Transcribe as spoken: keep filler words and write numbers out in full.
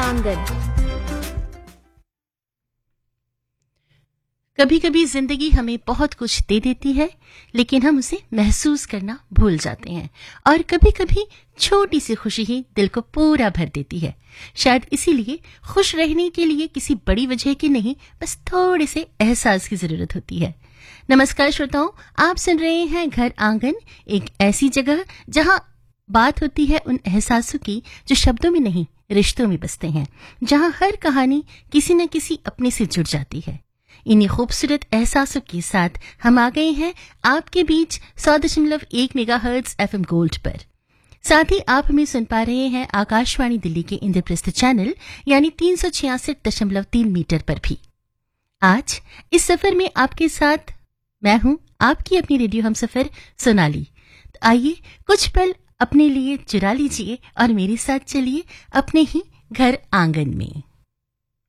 आंगन। कभी कभी जिंदगी हमें बहुत कुछ दे देती है, लेकिन हम उसे महसूस करना भूल जाते हैं। और कभी कभी छोटी सी खुशी ही दिल को पूरा भर देती है। शायद इसीलिए खुश रहने के लिए किसी बड़ी वजह की नहीं, बस थोड़े से एहसास की जरूरत होती है। नमस्कार श्रोताओं, आप सुन रहे हैं घर आंगन, एक ऐसी जगह जहां बात होती है उन एहसासों की जो शब्दों में नहीं, रिश्तों में बसते हैं, जहां हर कहानी किसी न किसी अपने से जुड़ जाती है। इन्हीं खूबसूरत एहसासों के साथ हम आ गए हैं आपके बीच सौ दशमलव एक मेगाहर्ट्ज एफएम गोल्ड पर। साथ ही आप हमें सुन पा रहे हैं आकाशवाणी दिल्ली के इंद्रप्रस्थ चैनल यानी तीन सौ छियासठ दशमलव तीन मीटर पर भी। आज इस सफर में आपके साथ मैं हूं आपकी अपनी रेडियो हमसफर सोनाली। तो आइए कुछ पल अपने लिए चुरा लीजिए और मेरे साथ चलिए अपने ही घर आंगन में।